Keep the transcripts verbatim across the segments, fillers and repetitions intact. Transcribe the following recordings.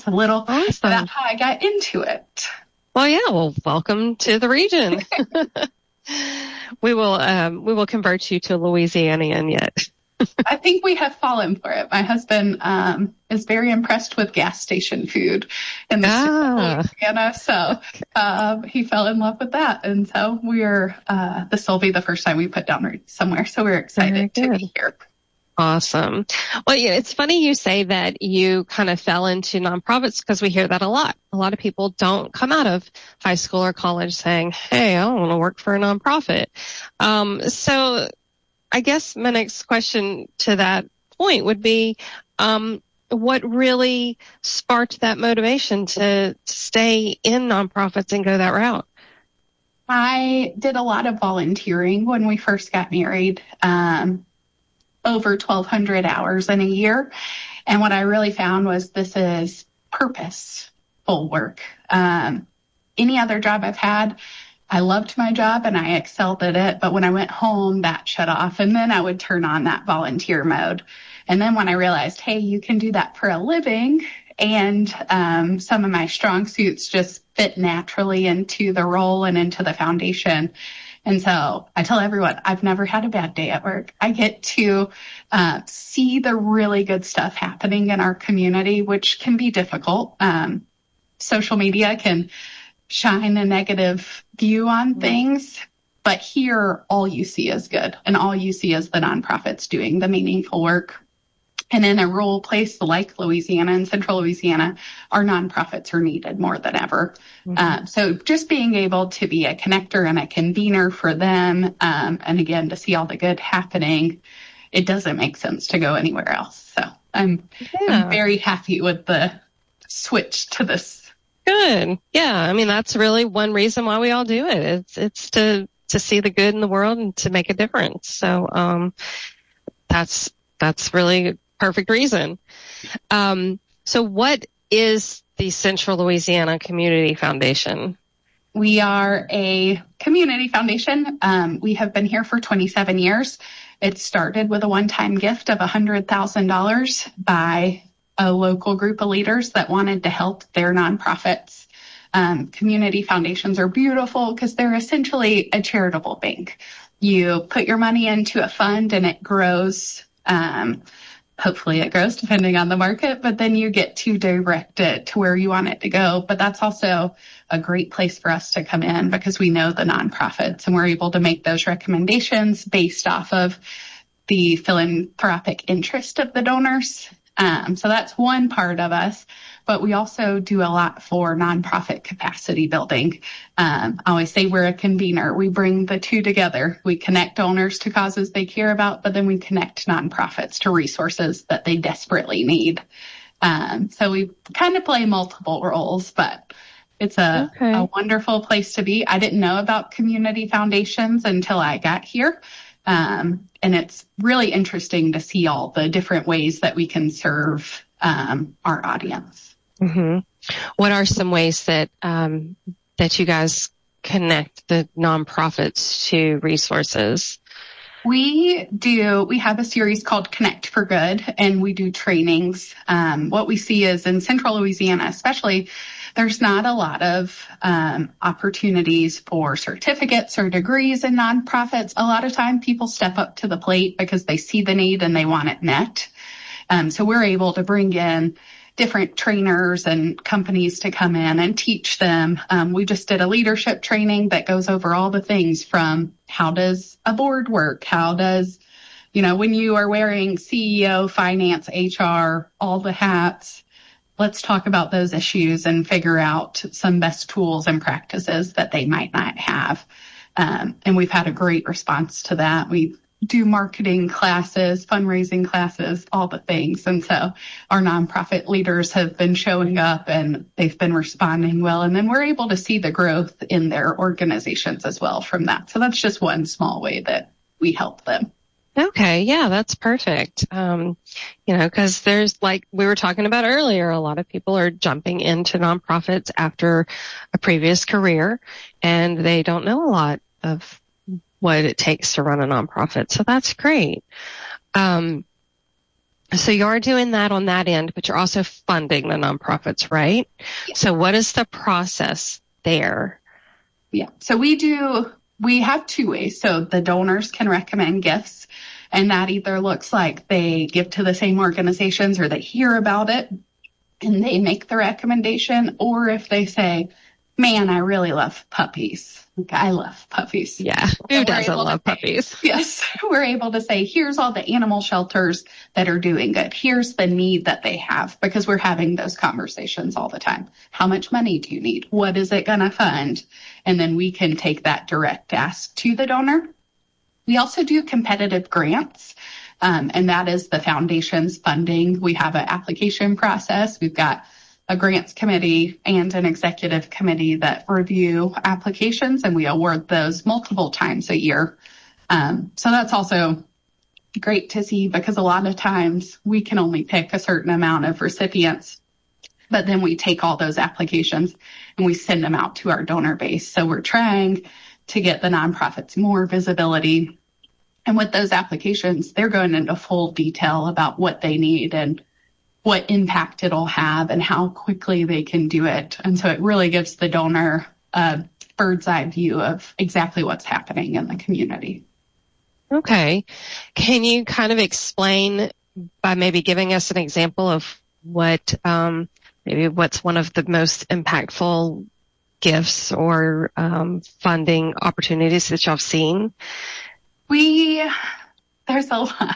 It's a little awesome. about how I got into it. Well, yeah. Well, welcome to the region. we will um, we will convert you to Louisianian yet. I think we have fallen for it. My husband um, is very impressed with gas station food in the state ah. of Louisiana, so um, he fell in love with that. And so we're uh, this will be the first time we put down roots somewhere. So we're excited to be here. Awesome. Well, yeah, it's funny you say that you kind of fell into nonprofits because we hear that a lot. A lot of people don't come out of high school or college saying, hey, I want to work for a nonprofit. Um, so I guess my next question to that point would be, um, what really sparked that motivation to, to stay in nonprofits and go that route? I did a lot of volunteering when we first got married, um, over twelve hundred hours in a year. And what I really found was this is purposeful work. Um, any other job I've had, I loved my job and I excelled at it. But when I went home, that shut off. And then I would turn on that volunteer mode. And then when I realized, hey, you can do that for a living, and um, some of my strong suits just fit naturally into the role and into the foundation. And so I tell everyone, I've never had a bad day at work. I get to uh, see the really good stuff happening in our community, which can be difficult. Um, social media can shine a negative view on things, but here all you see is good, and all you see is the nonprofits doing the meaningful work. And in a rural place like Louisiana and Central Louisiana, our nonprofits are needed more than ever. Mm-hmm. Uh, so just being able to be a connector and a convener for them, um, and again, to see all the good happening, it doesn't make sense to go anywhere else. So I'm, yeah. I'm very happy with the switch to this. Good. Yeah. I mean, that's really one reason why we all do it. It's, it's to, to see the good in the world and to make a difference. So, um, that's, that's really perfect reason. Um, so what is the Central Louisiana Community Foundation? We are a community foundation. Um, we have been here for twenty-seven years. It started with a one-time gift of one hundred thousand dollars by a local group of leaders that wanted to help their nonprofits. Um, community foundations are beautiful because they're essentially a charitable bank. You put your money into a fund and it grows. Um, hopefully it grows depending on the market, but then you get to direct it to where you want it to go. But that's also a great place for us to come in because we know the nonprofits and we're able to make those recommendations based off of the philanthropic interest of the donors. Um, so that's one part of us, but we also do a lot for nonprofit capacity building. Um, I always say we're a convener. We bring the two together. We connect donors to causes they care about, but then we connect nonprofits to resources that they desperately need. Um, so we kind of play multiple roles, but it's a, okay. a wonderful place to be. I didn't know about community foundations until I got here. Um, and it's really interesting to see all the different ways that we can serve um, our audience. Mm-hmm. What are some ways that um, that you guys connect the nonprofits to resources? We do, we have a series called Connect for Good, and we do trainings. Um, what we see is in Central Louisiana, especially, there's not a lot of um, opportunities for certificates or degrees in nonprofits. A lot of time people step up to the plate because they see the need and they want it met. Um, so we're able to bring in different trainers and companies to come in and teach them. Um, we just did a leadership training that goes over all the things from how does a board work? How does, you know, when you are wearing C E O, finance, H R, all the hats, let's talk about those issues and figure out some best tools and practices that they might not have. Um, and we've had a great response to that. We do marketing classes, fundraising classes, all the things. And so our nonprofit leaders have been showing up and they've been responding well. And then we're able to see the growth in their organizations as well from that. So that's just one small way that we help them. Okay. Yeah, that's perfect. Um, you know, cause there's, like we were talking about earlier, a lot of people are jumping into nonprofits after a previous career and they don't know a lot of what it takes to run a nonprofit. So that's great. Um, So you're doing that on that end, but you're also funding the nonprofits, right? Yeah. So what is the process there? Yeah. So we do, we have two ways. So the donors can recommend gifts, and that either looks like they give to the same organizations or they hear about it and they make the recommendation, or if they say, man, I really love puppies. Like, I love puppies. Yeah. Who doesn't love puppies? Yes. We're able to say, here's all the animal shelters that are doing good. Here's the need that they have, because we're having those conversations all the time. How much money do you need? What is it going to fund? And then we can take that direct ask to the donor. We also do competitive grants. Um, and that is the foundation's funding. We have an application process. We've got a grants committee and an executive committee that review applications, and we award those multiple times a year. Um, so that's also great to see, because a lot of times we can only pick a certain amount of recipients, but then we take all those applications and we send them out to our donor base. So we're trying to get the nonprofits more visibility. And with those applications, they're going into full detail about what they need and what impact it'll have and how quickly they can do it. And so it really gives the donor a bird's eye view of exactly what's happening in the community. Okay. Can you kind of explain by maybe giving us an example of what, um, maybe what's one of the most impactful gifts or um, funding opportunities that y'all have seen? We, there's a lot.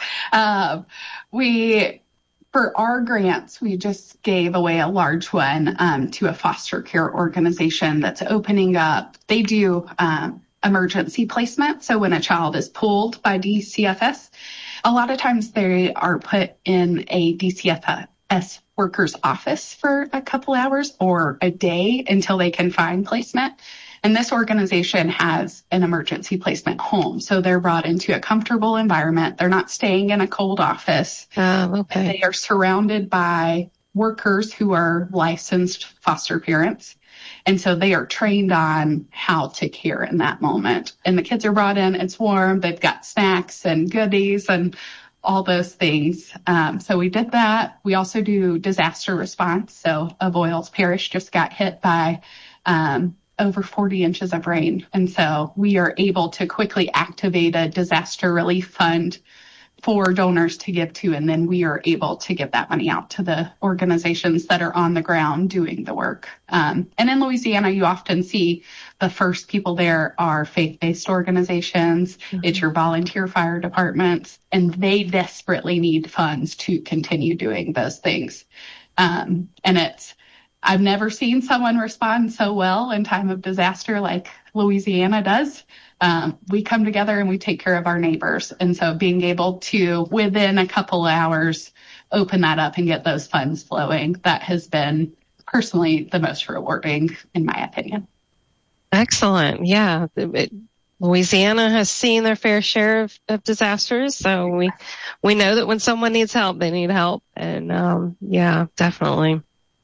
Um, we, For our grants, we just gave away a large one um, to a foster care organization that's opening up. They do um, emergency placement. So when a child is pulled by D C F S, a lot of times they are put in a D C F S worker's office for a couple hours or a day until they can find placement. And this organization has an emergency placement home. So they're brought into a comfortable environment. They're not staying in a cold office. Oh, okay. They are surrounded by workers who are licensed foster parents. And so they are trained on how to care in that moment. And the kids are brought in, it's warm, they've got snacks and goodies and all those things. Um, so we did that. We also do disaster response. So Avoyelles Parish just got hit by um, over forty inches of rain. And so we are able to quickly activate a disaster relief fund for donors to give to, and then we are able to give that money out to the organizations that are on the ground doing the work. Um, and in Louisiana, you often see the first people there are faith-based organizations. Mm-hmm. It's your volunteer fire departments, and they desperately need funds to continue doing those things. Um, and it's, I've never seen someone respond so well in time of disaster like Louisiana does. Um, we come together and we take care of our neighbors. And so being able to, within a couple hours, open that up and get those funds flowing, that has been personally the most rewarding, in my opinion. Excellent. Yeah. It, Louisiana has seen their fair share of, of disasters. So we, we know that when someone needs help, they need help. And, um, yeah, definitely.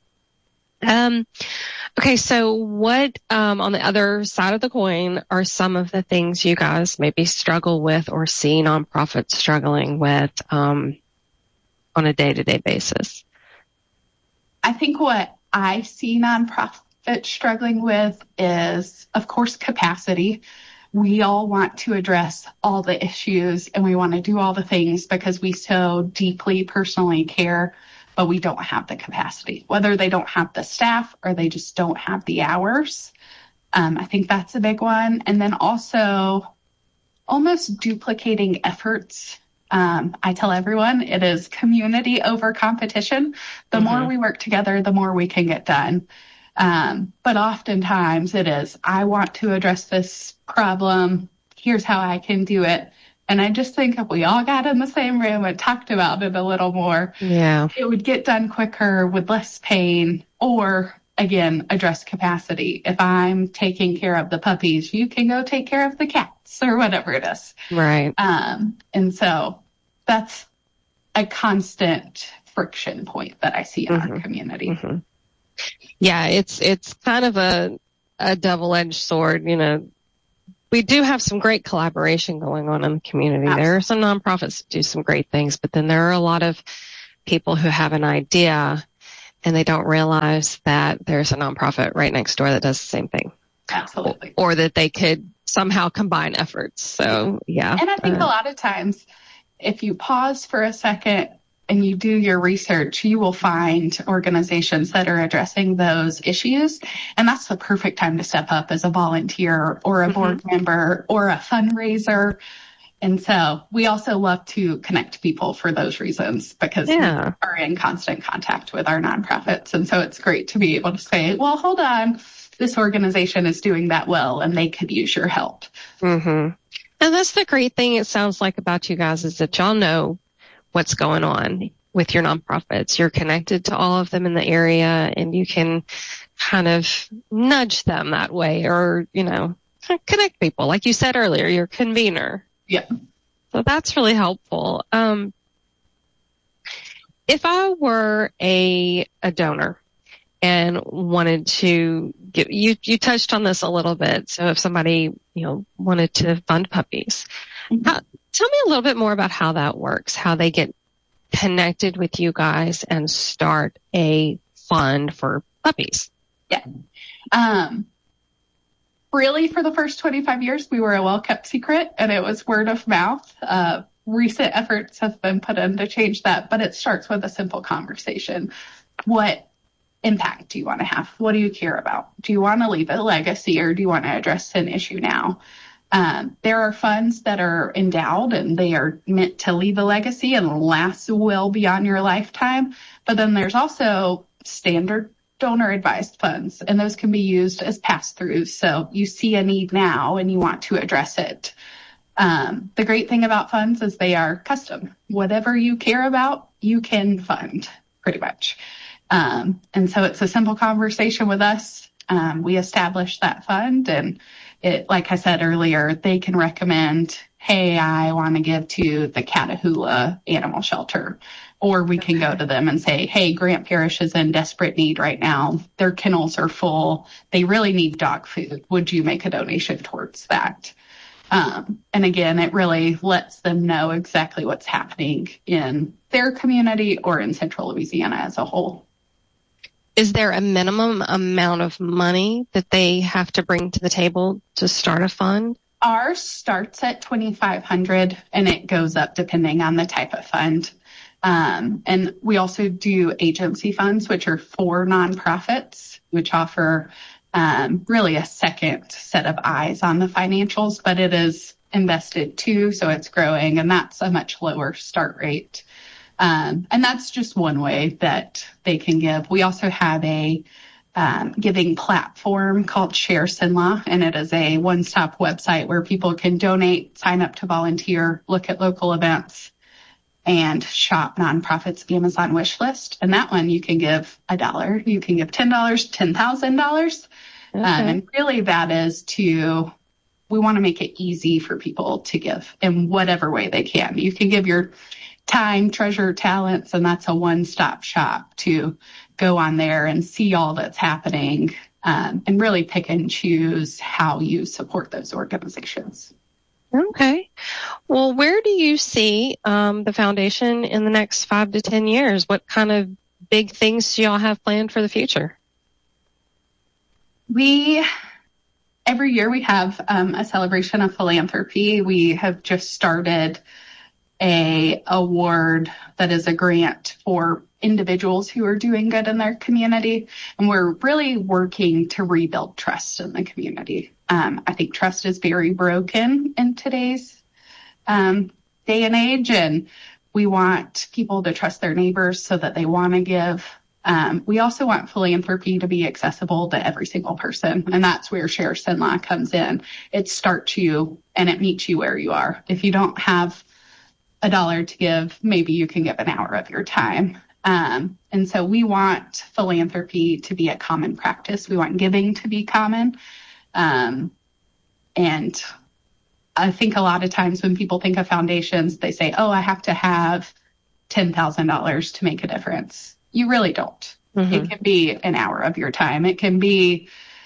Um, okay. So what, um, on the other side of the coin are some of the things you guys maybe struggle with or see nonprofits struggling with, um, on a day-to-day basis? I think what I see nonprofits struggling with is, of course, capacity. We all want to address all the issues and we want to do all the things because we so deeply personally care, but we don't have the capacity, whether they don't have the staff or they just don't have the hours. Um, I think that's a big one. And then also almost duplicating efforts. Um, I tell everyone it is community over competition. The mm-hmm. more we work together, the more we can get done. Um, but oftentimes it is, I want to address this problem. Here's how I can do it. And I just think if we all got in the same room and talked about it a little more, yeah, it would get done quicker with less pain, or again, address capacity. If I'm taking care of the puppies, you can go take care of the cats or whatever it is. Right. Um, and so that's a constant friction point that I see in mm-hmm. our community. Mm-hmm. Yeah, it's, it's kind of a, a double-edged sword, you know. we do have some great collaboration going on in the community. Absolutely. There are some nonprofits that do some great things, but then there are a lot of people who have an idea and they don't realize that there's a nonprofit right next door that does the same thing. Absolutely. Or, or that they could somehow combine efforts. So, yeah. And I think uh, a lot of times, if you pause for a second and you do your research, you will find organizations that are addressing those issues. And that's the perfect time to step up as a volunteer or a mm-hmm. board member or a fundraiser. And so we also love to connect people for those reasons because yeah. we are in constant contact with our nonprofits. And so it's great to be able to say, well, hold on, this organization is doing that well and they could use your help. Mm-hmm. And that's the great thing it sounds like about you guys is that y'all know what's going on with your nonprofits. You're connected to all of them in the area and you can kind of nudge them that way or, you know, connect people. Like you said earlier, you're a convener. Yeah. So that's really helpful. Um, if I were a, a donor and wanted to give, you, you touched on this a little bit. So if somebody, you know, wanted to fund puppies, mm-hmm. how, tell me a little bit more about how that works, how they get connected with you guys and start a fund for puppies. Yeah. Um, Really, for the first twenty-five years, we were a well-kept secret, and it was word of mouth. Uh, recent efforts have been put in to change that, but it starts with a simple conversation. What impact do you want to have? What do you care about? Do you want to leave a legacy, or do you want to address an issue now? Um, there are funds that are endowed, and they are meant to leave a legacy and last well beyond your lifetime. But then there's also standard donor advised funds, and those can be used as pass-throughs. So you see a need now and you want to address it. Um, the great thing about funds is they are custom. Whatever you care about, you can fund pretty much. Um, and so it's a simple conversation with us. Um, we establish that fund and it, like I said earlier, they can recommend, hey, I want to give to the Catahoula Animal Shelter. Or we can go to them and say, hey, Grant Parish is in desperate need right now. Their kennels are full. They really need dog food. Would you make a donation towards that? Um, and again, it really lets them know exactly what's happening in their community or in Central Louisiana as a whole. Is there a minimum amount of money that they have to bring to the table to start a fund? Ours starts at twenty-five hundred dollars and it goes up depending on the type of fund. Um, and we also do agency funds, which are for nonprofits, which offer um, really a second set of eyes on the financials, but it is invested too, so it's growing, and that's a much lower start rate. Um, and that's just one way that they can give. We also have a um, giving platform called Share Cenla, and it is a one-stop website where people can donate, sign up to volunteer, look at local events, and shop nonprofits Amazon wish list. And that one you can give a dollar, you can give ten dollars, ten thousand dollars. Okay. Um, and really that is to, we want to make it easy for people to give in whatever way they can. You can give your time, treasure, talents, and that's a one-stop shop to go on there and see all that's happening um, and really pick and choose how you support those organizations. Okay. Well, where do you see um, the foundation in the next five to ten years? What kind of big things do y'all have planned for the future? We, every year we have um, a celebration of philanthropy. We have just started a award that is a grant for individuals who are doing good in their community. And we're really working to rebuild trust in the community. Um, I think trust is very broken in today's um, day and age, and we want people to trust their neighbors so that they want to give. Um, we also want philanthropy to be accessible to every single person, and that's where Share Cenla comes in. It starts you and it meets you where you are. If you don't have a dollar to give, maybe you can give an hour of your time. Um, and so we want philanthropy to be a common practice. We want giving to be common. Um, and I think a lot of times when people think of foundations, they say, oh, I have to have ten thousand dollars to make a difference. You really don't. Mm-hmm. It can be an hour of your time. It can be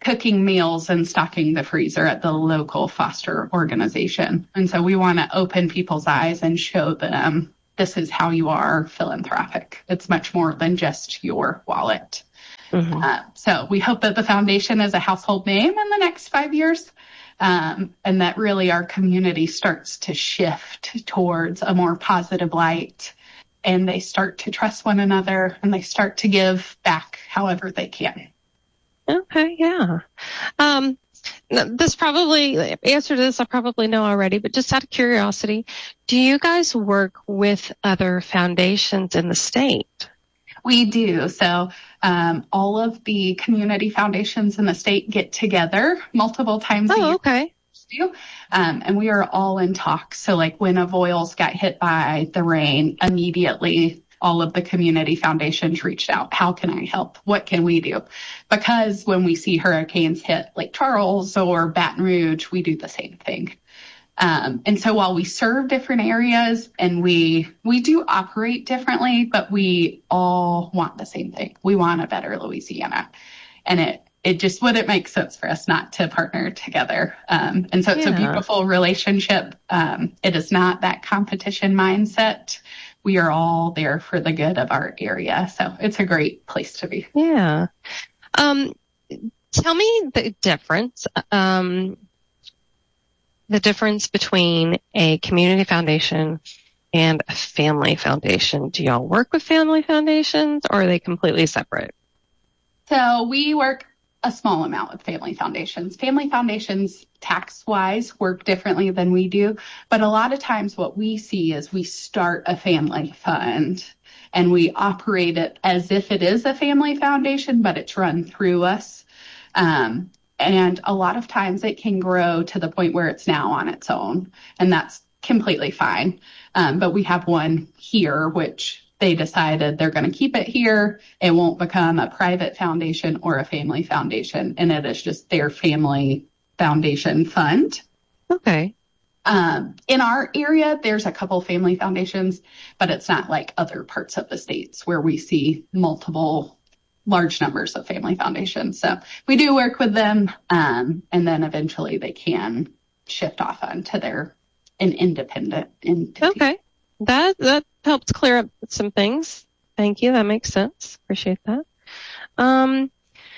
cooking meals and stocking the freezer at the local foster organization. And so we want to open people's eyes and show them this is how you are philanthropic. It's much more than just your wallet. Mm-hmm. Uh, so we hope that the foundation is a household name in the next five years. Um, and that really our community starts to shift towards a more positive light, and they start to trust one another, and they start to give back however they can. Okay, yeah. Um, this probably, answer to this I probably know already, but just out of curiosity, do you guys work with other foundations in the state? We do. So um, all of the community foundations in the state get together multiple times oh, a year. Oh, okay. Um, and we are all in talks. So like when Avoyelles got hit by the rain, immediately all of the community foundations reached out. How can I help? What can we do? Because when we see hurricanes hit Lake Charles or Baton Rouge, we do the same thing. Um, and so while we serve different areas and we, we do operate differently, but we all want the same thing. We want a better Louisiana. And it, it just wouldn't make sense for us not to partner together. Um, and so it's yeah. a beautiful relationship. Um, it is not that competition mindset. We are all there for the good of our area. So it's a great place to be. Yeah. Um, tell me the difference, um, the difference between a community foundation and a family foundation. Do y'all work with family foundations, or are they completely separate? So we work a small amount with family foundations. Family foundations, tax-wise, work differently than we do. But a lot of times what we see is we start a family fund and we operate it as if it is a family foundation, but it's run through us. Um, and a lot of times it can grow to the point where it's now on its own. And that's completely fine. Um, but we have one here, which they decided they're going to keep it here. It won't become a private foundation or a family foundation, and it is just their family foundation fund. Okay. Um, in our area, there's a couple family foundations, but it's not like other parts of the states where we see multiple large numbers of family foundations. So we do work with them, um, and then eventually they can shift off onto their an independent entity. Okay. That, that helps clear up some things. Thank you. That makes sense. Appreciate that. Um,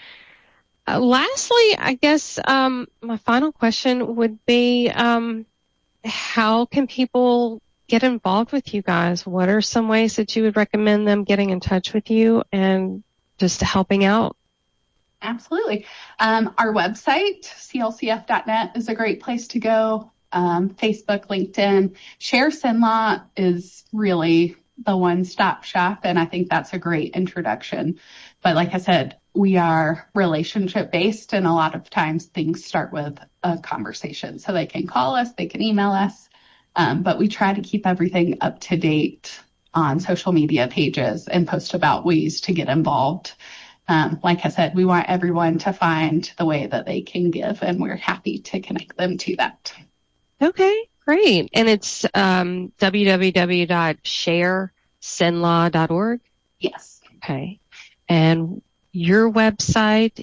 uh, lastly, I guess, um, my final question would be, um, how can people get involved with you guys? What are some ways that you would recommend them getting in touch with you and just helping out? Absolutely. Um, our website, C L C F dot net, is a great place to go. Um, Facebook, LinkedIn, Share Cenla is really the one-stop shop, and I think that's a great introduction. But like I said, we are relationship-based, and a lot of times things start with a conversation. So they can call us, they can email us, um, but we try to keep everything up to date on social media pages and post about ways to get involved. Um, like I said, we want everyone to find the way that they can give, and we're happy to connect them to that. Okay, great. And it's um, w w w dot share cenla dot org? Yes. Okay. And your website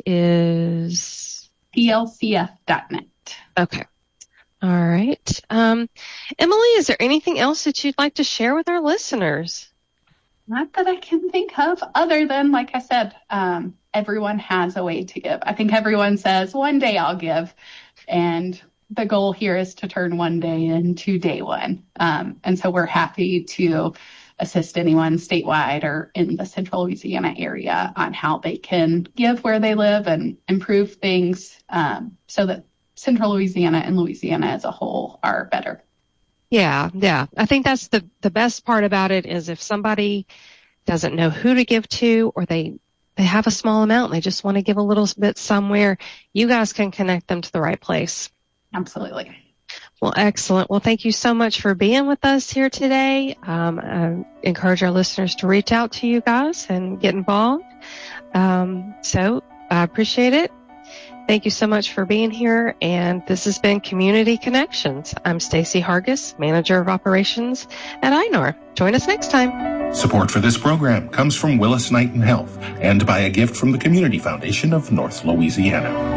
is? C L C F dot net. Okay. All right. Um, Emily, is there anything else that you'd like to share with our listeners? Not that I can think of, other than, like I said, um, everyone has a way to give. I think everyone says, one day I'll give. And the goal here is to turn one day into day one. Um, and so we're happy to assist anyone statewide or in the Central Louisiana area on how they can give where they live and improve things um, so that Central Louisiana and Louisiana as a whole are better. Yeah, yeah. I think that's the, the best part about it is if somebody doesn't know who to give to, or they, they have a small amount and they just want to give a little bit somewhere, you guys can connect them to the right place. Absolutely. Well, excellent. Well, thank you so much for being with us here today. Um, I encourage our listeners to reach out to you guys and get involved. Um, so I appreciate it. Thank you so much for being here. And this has been Community Connections. I'm Stacy Hargis, Manager of Operations at I N O R. Join us next time. Support for this program comes from Willis Knighton Health and by a gift from the Community Foundation of North Louisiana.